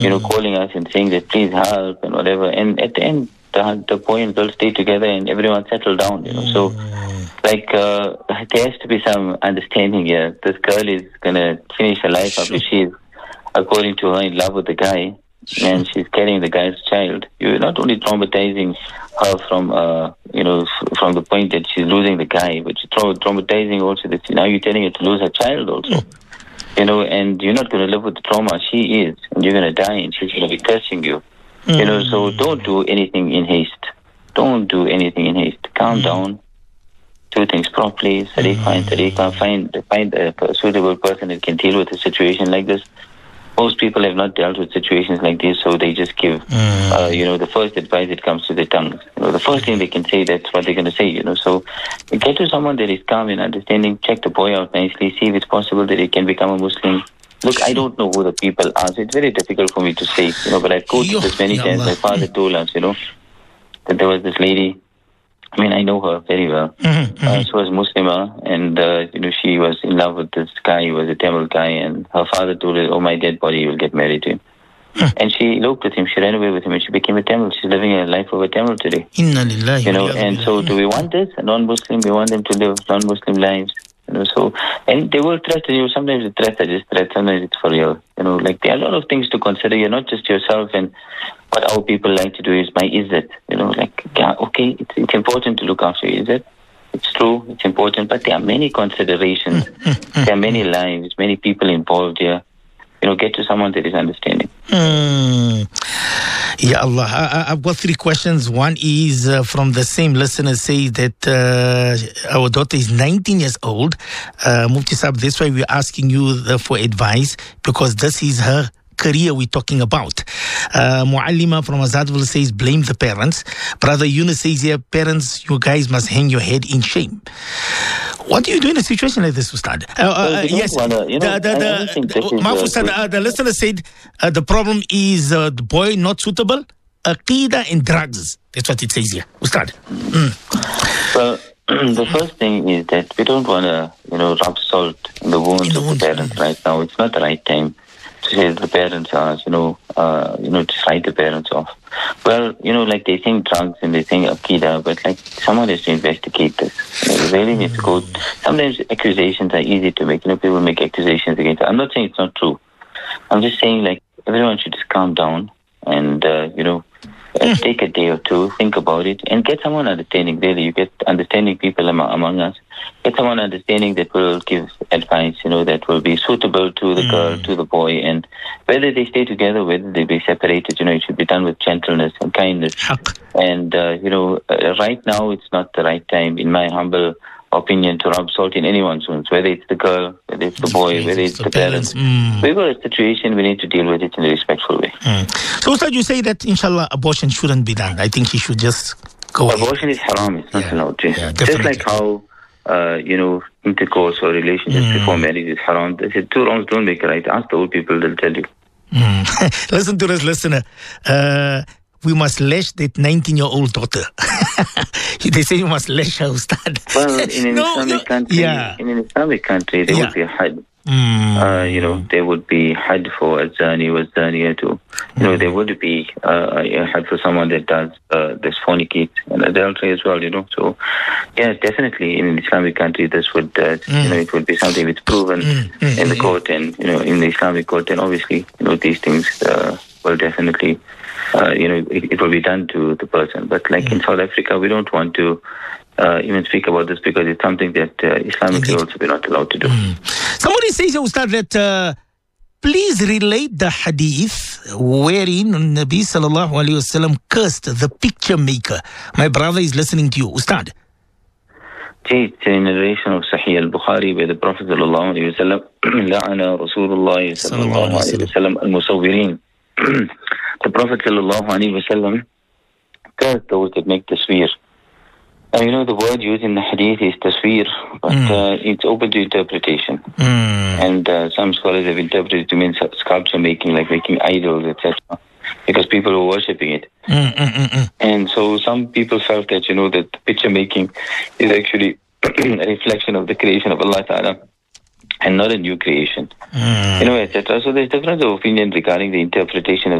calling us and saying that please help and whatever. And at the end, the boy and girl stay together and everyone settle down, So, there has to be some understanding here. This girl is going to finish her life up if she's, according to her, in love with the guy, and she's carrying the guy's child. You're not only traumatizing her from, from the point that she's losing the guy, but you're traumatizing also that now you're telling her to lose her child also. And you're not going to live with the trauma. She is, and you're going to die, and she's going to be cursing you. So don't do anything in haste. Don't do anything in haste. Calm down. Do things properly. Tariqa, find a suitable person that can deal with a situation like this. Most people have not dealt with situations like this, so they just give, the first advice that comes to their tongues. The first thing they can say, that's what they're going to say, So get to someone that is calm and understanding. Check the boy out nicely. See if it's possible that he can become a Muslim. Look, I don't know who the people are, so it's very difficult for me to say, but I've quoted this many times. My father told us, that there was this lady. I know her very well. She was Muslimah, and, she was in love with this guy. He was a Tamil guy, and her father told her, my dead body will get married to him. And she eloped with him. She ran away with him, and she became a Tamil. She's living a life of a Tamil today. Inna lillahi. And so do we want this? A non-Muslim, we want them to live non-Muslim lives. And they will threaten you. Sometimes the threats are just threats. Sometimes it's for real. There are a lot of things to consider. You're not just yourself. And what our people like to do is my izzat. Okay, it's important to look after your izzat. It's true. It's important. But there are many considerations. There are many lives, many people involved here. Get to someone that is understanding. Ya Allah. I've got 3 questions. One is from the same listener, says that our daughter is 19 years old. Mufti Saab, that's why we're asking you for advice, because this is her career we're talking about. Muallima from Azadville says blame the parents. Brother Yunus says here, parents, you guys must hang your head in shame. What do you do in a situation like this, Ustad? Yes, the listener said the problem is the boy not suitable, Aqidah and drugs. That's what it says here, Ustad. Well, the first thing is that we don't want to, rub salt in the wounds of the parents right now. It's not the right time to say the parents are, to write the parents off. Well, they think drugs and they think Aqidah, but someone has to investigate this. They really need to go. Sometimes accusations are easy to make. People make accusations against. I'm not saying it's not true. I'm just saying everyone should just calm down and, take a day or two, think about it, and get someone understanding. Really, you get understanding people among us. Get someone understanding that will give advice, that will be suitable to the girl, to the boy, and whether they stay together, whether they be separated, it should be done with gentleness and kindness. And, right now it's not the right time, in my humble opinion, to rub salt in anyone's wounds, whether it's the girl, whether it's the boy, whether it's the parents. We've got a situation, we need to deal with it in a respectful way. So, Ustad, you say that, inshallah, abortion shouldn't be done. I think he should just go Abortion is haram, it's not allowed. Just like how, intercourse or relationships before marriage is haram. They say 2 wrongs don't make a right. Ask the old people, they'll tell you. Listen to this listener. We must lash that 19-year-old daughter. They say you must lash her, Ustad. Well, in an Islamic country, there would be a had. There would be had for a zani or zaniya too. There would be a had for someone that does this fornicate and adultery as well. So yeah, definitely in an Islamic country, this would it would be something that's proven in the court and in the Islamic court, and obviously these things will definitely it will be done to the person. But in South Africa, we don't want to even speak about this because it's something that Islamically also we're not allowed to do. Somebody says, Ustad, that please relate the hadith wherein Nabi sallallahu alayhi wasallam cursed the picture maker. My brother is listening to you, Ustad. It's a narration of Sahih al-Bukhari where the Prophet sallallahu alayhi wasallam la'ana Rasulullah sallallahu alayhi wasallam al-musawwirin. The Prophet sallallahu alayhi wasallam cursed those that make tasweer. The word used in the hadith is tasweer, but it's open to interpretation. And some scholars have interpreted it to mean sculpture making, like making idols, etc., because people were worshipping it. And so some people felt that, that picture making is actually a reflection of the creation of Allah Ta'ala. and not a new creation. You know, etc. So there's difference of opinion regarding the interpretation of